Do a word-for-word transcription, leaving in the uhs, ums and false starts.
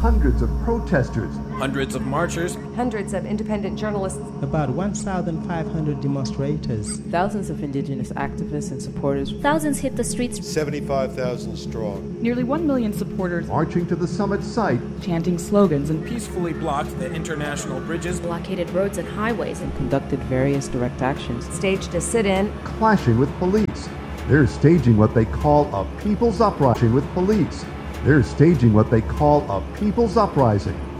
hundreds of protesters, hundreds of marchers, hundreds of independent journalists, about one thousand five hundred demonstrators, thousands of indigenous activists and supporters. Thousands hit the streets. seventy-five thousand strong. Nearly one million supporters marching to the summit site, chanting slogans and peacefully blocked the international bridges, blockaded roads and highways, and conducted various direct actions. Staged a sit-in, clashing with police. They're staging what they call a people's uprising with police. They're staging what they call a people's uprising.